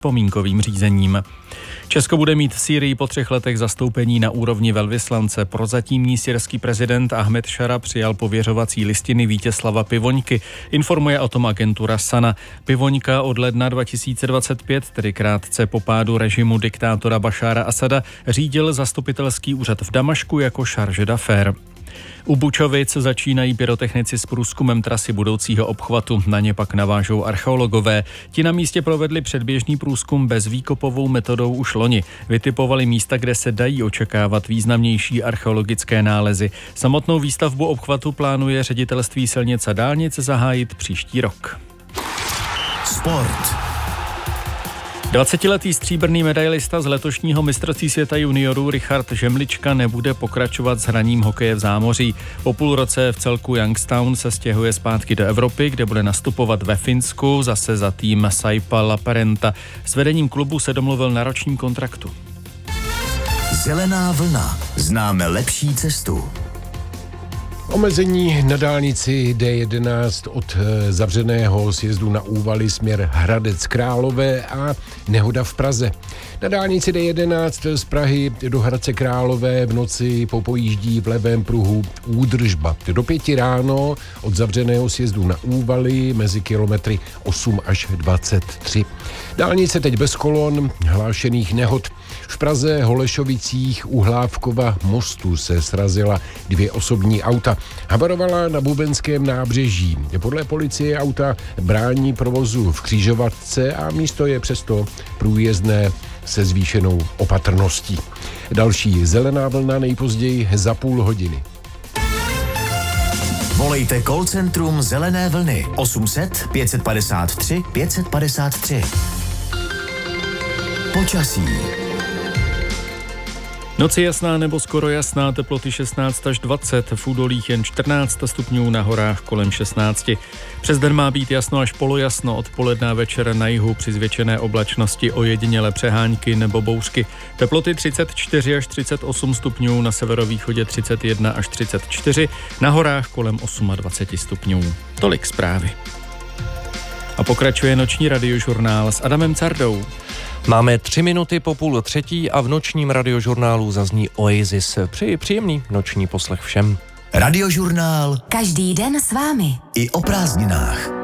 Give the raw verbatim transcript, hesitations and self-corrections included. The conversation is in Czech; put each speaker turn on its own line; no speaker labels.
pomínkovým řízením. Česko bude mít v Sýrii po třech letech zastoupení na úrovni velvyslance. Prozatímní syrský prezident Ahmed Šara přijal pověřovací listiny Vítězslava Pivoňky. Informuje o tom agentura Sana. Pivoňka od ledna dva tisíce dvacet pět, tedy krátce po pádu režimu diktátora Bašára Asada, řídil zastupitelský úřad v Damašku jako charge d'affaires. U Bučovic začínají pyrotechnici s průzkumem trasy budoucího obchvatu, na ně pak navážou archeologové. Ti na místě provedli předběžný průzkum bezvýkopovou metodou už loni. Vytipovali místa, kde se dají očekávat významnější archeologické nálezy. Samotnou výstavbu obchvatu plánuje Ředitelství silnic a dálnic zahájit příští rok.
Sport.
dvacetiletý stříbrný medailista z letošního mistrovství světa juniorů Richard Žemlička nebude pokračovat s hraním hokeje v zámoří. Po půl roce v celku Youngstown se stěhuje zpátky do Evropy, kde bude nastupovat ve Finsku, zase za tým Saipa Laparenta. S vedením klubu se domluvil na ročním kontraktu.
Zelená vlna. Známe lepší cestu.
Omezení na dálnici D jedenáct od zavřeného sjezdu na Úvaly směr Hradec Králové a nehoda v Praze. Na dálnici D jedenáct z Prahy do Hradce Králové v noci popojíždí v levém pruhu údržba. Do pěti ráno od zavřeného sjezdu na Úvaly mezi kilometry osm až dvacet tři. Dálnice teď bez kolon, hlášených nehod. V Praze Holešovicích u Hlávkova mostu se srazila dvě osobní auta. Havarovala na Bubenském nábřeží. Podle policie auta brání provozu v křižovatce a místo je přesto průjezdné se zvýšenou opatrností. Další zelená vlna nejpozději za půl hodiny.
Volejte call centrum Zelené vlny osm set pět padesát tři pět padesát tři. Počasí.
Noc je jasná nebo skoro jasná, teploty šestnáct až dvacet, v údolích jen čtrnáct stupňů, na horách kolem šestnáct. Přes den má být jasno až polojasno, odpoledne a večer na jihu při zvětšené oblačnosti ojedinělé přehánky nebo bouřky. Teploty třicet čtyři až třicet osm stupňů, na severovýchodě třicet jedna až třicet čtyři, na horách kolem dvacet osm stupňů. Tolik zprávy. A pokračuje noční radiožurnál s Adamem Cardou.
Máme tři minuty po půl třetí a v nočním radiožurnálu zazní Oasis. Přeji příjemný noční poslech všem.
Radiožurnál.
Každý den s vámi.
I o prázdninách.